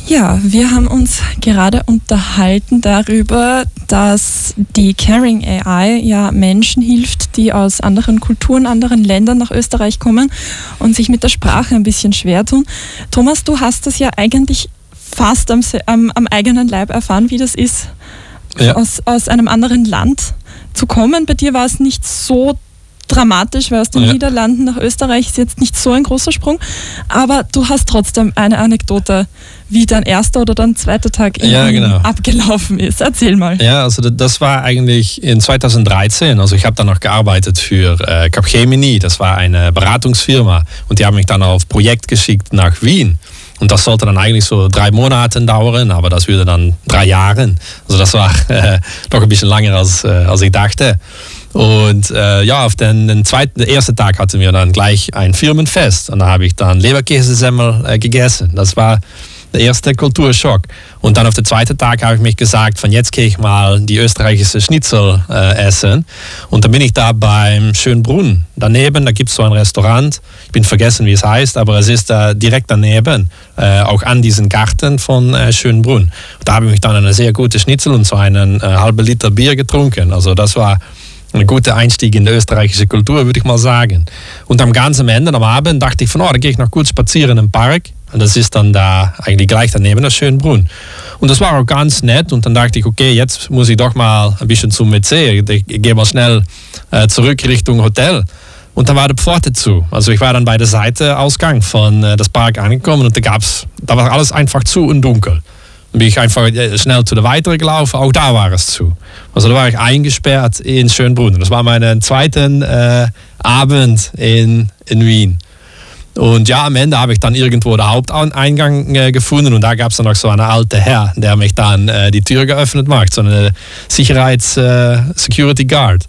Ja, wir haben uns gerade unterhalten darüber, dass die Caring AI ja Menschen hilft, die aus anderen Kulturen, anderen Ländern nach Österreich kommen und sich mit der Sprache ein bisschen schwer tun. Thomas, du hast das ja eigentlich fast am eigenen Leib erfahren, wie das ist, ja, aus einem anderen Land zu kommen. Bei dir war es nicht so dramatisch, weil aus den Niederlanden nach Österreich ist jetzt nicht so ein großer Sprung, aber du hast trotzdem eine Anekdote, wie dein erster oder dein zweiter Tag abgelaufen ist. Erzähl mal. Ja, also das war eigentlich in 2013, also ich habe dann noch gearbeitet für Capgemini, das war eine Beratungsfirma und die haben mich dann auf Projekt geschickt nach Wien. Und das sollte dann eigentlich so 3 Monate dauern, aber das würde dann 3 Jahre. Also das war doch ein bisschen länger als ich dachte. Und auf den ersten Tag hatten wir dann gleich ein Firmenfest. Und da habe ich dann Leberkäsesemmel gegessen. Das war der erste Kulturschock. Und dann auf den zweiten Tag habe ich mich gesagt, von jetzt gehe ich mal die österreichische Schnitzel essen. Und dann bin ich da beim Schönbrunn. Daneben, da gibt es so ein Restaurant. Ich bin vergessen, wie es heißt, aber es ist direkt daneben, auch an diesem Garten von Schönbrunn. Und da habe ich mich dann eine sehr gute Schnitzel und so einen halben Liter Bier getrunken. Also das war ein guter Einstieg in die österreichische Kultur, würde ich mal sagen. Und am ganzen Ende, am Abend, dachte ich da gehe ich noch gut spazieren im Park. Und das ist dann da eigentlich gleich daneben der Schönbrunn. Und das war auch ganz nett. Und dann dachte ich, okay, jetzt muss ich doch mal ein bisschen zum WC. Ich gehe mal schnell zurück Richtung Hotel. Und dann war die Pforte zu. Also ich war dann bei der Seiteausgang von das Park angekommen und da war alles einfach zu und dunkel. Dann bin ich einfach schnell zu der Weiteren gelaufen, auch da war es zu. Also da war ich eingesperrt in Schönbrunn. Das war mein zweiter Abend in Wien. Und ja, am Ende habe ich dann irgendwo den Haupteingang gefunden und da gab es dann noch so einen alten Herr, der mich dann die Tür geöffnet macht, so eine Security Guard.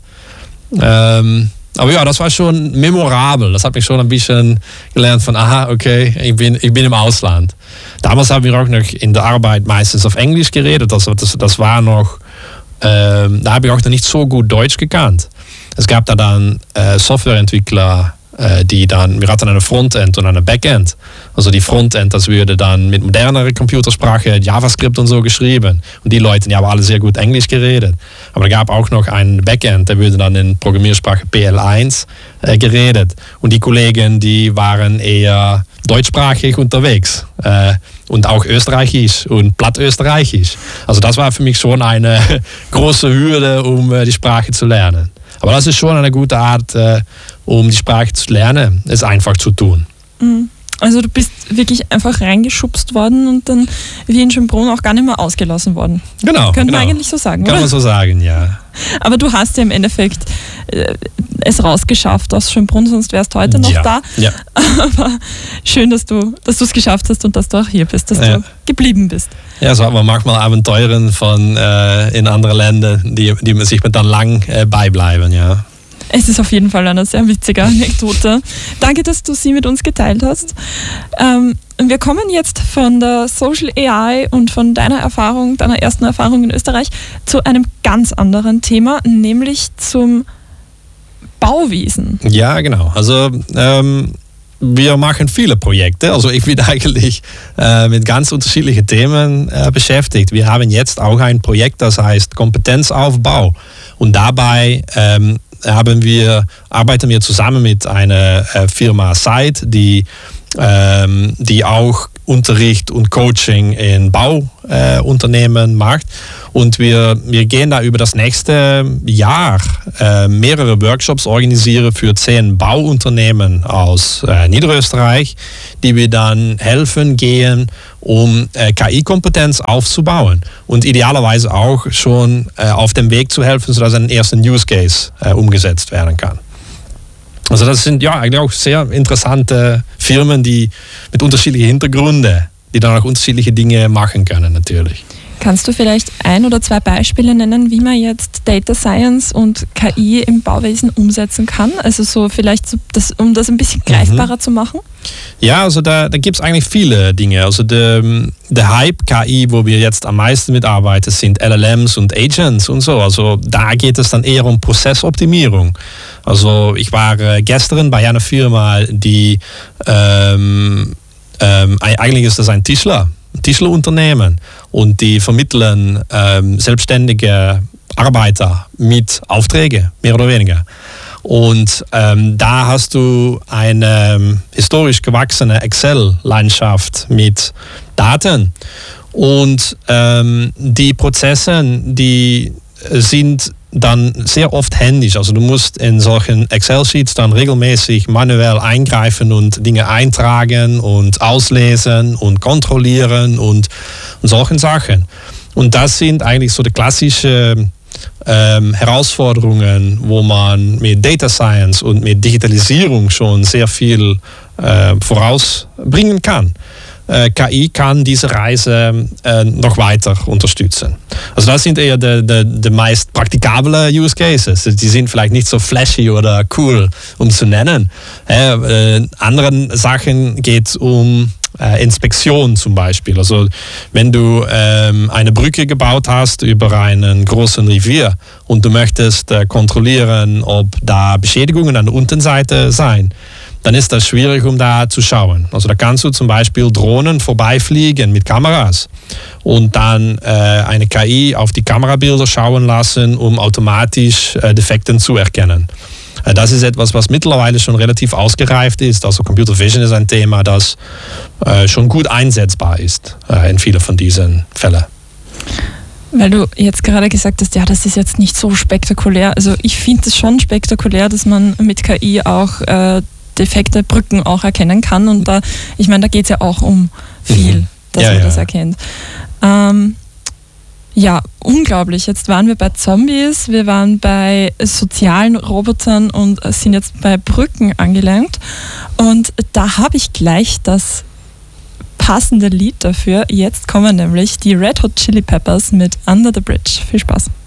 Aber ja, das war schon memorabel. Das hat mich schon ein bisschen gelernt von, okay, ich bin im Ausland. Damals haben wir auch noch in der Arbeit meistens auf Englisch geredet. Also das war noch, da habe ich auch noch nicht so gut Deutsch gekannt. Es gab da dann Softwareentwickler, wir hatten eine Frontend und eine Backend. Also die Frontend, das würde dann mit modernerer Computersprache, JavaScript und so geschrieben. Und die Leute, die haben alle sehr gut Englisch geredet. Aber da gab auch noch einen Backend, der würde dann in Programmiersprache PL1 geredet. Und die Kollegen, die waren eher deutschsprachig unterwegs. Und auch österreichisch und plattösterreichisch. Also das war für mich schon eine große Hürde, um die Sprache zu lernen. Aber das ist schon eine gute Art, um die Sprache zu lernen, es einfach zu tun. Also du bist wirklich einfach reingeschubst worden und dann wie in Schönbrunn auch gar nicht mehr ausgelassen worden. Genau. Könnte man eigentlich so sagen, Kann oder? man so sagen, ja. Aber du hast ja im Endeffekt es rausgeschafft aus Schönbrunn, sonst wärst du heute noch da. Ja. Aber schön, dass du es geschafft hast und dass du auch hier bist, dass du geblieben bist. Ja, so hat man manchmal Abenteuren in anderen Ländern, die sich mir dann lang beibleiben, ja. Es ist auf jeden Fall eine sehr witzige Anekdote. Danke, dass du sie mit uns geteilt hast. Wir kommen jetzt von der Social AI und von deiner ersten Erfahrung in Österreich zu einem ganz anderen Thema, nämlich zum Bauwesen. Ja, genau. Also wir machen viele Projekte. Also ich bin eigentlich mit ganz unterschiedlichen Themen beschäftigt. Wir haben jetzt auch ein Projekt, das heißt Kompetenzaufbau. Und dabei arbeiten wir zusammen mit einer Firma Site, die auch Unterricht und Coaching in Bauunternehmen macht. Und wir gehen da über das nächste Jahr mehrere Workshops organisieren für 10 Bauunternehmen aus Niederösterreich, die wir dann helfen gehen, um KI-Kompetenz aufzubauen und idealerweise auch schon auf dem Weg zu helfen, sodass ein erster Use Case umgesetzt werden kann. Also das sind ja eigentlich auch sehr interessante Firmen, die mit unterschiedlichen Hintergründen, die dann auch unterschiedliche Dinge machen können natürlich. Kannst du vielleicht 1 oder 2 Beispiele nennen, wie man jetzt Data Science und KI im Bauwesen umsetzen kann? Also so vielleicht, um das ein bisschen greifbarer zu machen? Ja, also da gibt es eigentlich viele Dinge. Also der Hype KI, wo wir jetzt am meisten mitarbeiten, sind LLMs und Agents und so. Also da geht es dann eher um Prozessoptimierung. Also ich war gestern bei einer Firma, die eigentlich ist das ein Tischler. Tischlerunternehmen und die vermitteln selbstständige Arbeiter mit Aufträgen, mehr oder weniger. Und da hast du eine historisch gewachsene Excel-Landschaft mit Daten. Und die Prozesse, die sind dann sehr oft händisch. Also du musst in solchen Excel-Sheets dann regelmäßig manuell eingreifen und Dinge eintragen und auslesen und kontrollieren und solche Sachen. Und das sind eigentlich so die klassischen Herausforderungen, wo man mit Data Science und mit Digitalisierung schon sehr viel vorausbringen kann. KI kann diese Reise noch weiter unterstützen. Also das sind eher die meist praktikablen Use Cases. Die sind vielleicht nicht so flashy oder cool, um zu nennen. Anderen Sachen geht es um Inspektion zum Beispiel. Also wenn du eine Brücke gebaut hast über einen großen Revier und du möchtest kontrollieren, ob da Beschädigungen an der Unterseite sein, dann ist das schwierig, um da zu schauen. Also da kannst du zum Beispiel Drohnen vorbeifliegen mit Kameras und dann eine KI auf die Kamerabilder schauen lassen, um automatisch Defekte zu erkennen. Das ist etwas, was mittlerweile schon relativ ausgereift ist. Also Computer Vision ist ein Thema, das schon gut einsetzbar ist in vielen von diesen Fällen. Weil du jetzt gerade gesagt hast, ja, das ist jetzt nicht so spektakulär. Also ich finde es schon spektakulär, dass man mit KI auch defekte Brücken auch erkennen kann. Und da, ich meine, da geht es ja auch um viel, dass man das erkennt. Ja, unglaublich. Jetzt waren wir bei Zombies, wir waren bei sozialen Robotern und sind jetzt bei Brücken angelangt. Und da habe ich gleich das passende Lied dafür. Jetzt kommen nämlich die Red Hot Chili Peppers mit Under the Bridge. Viel Spaß.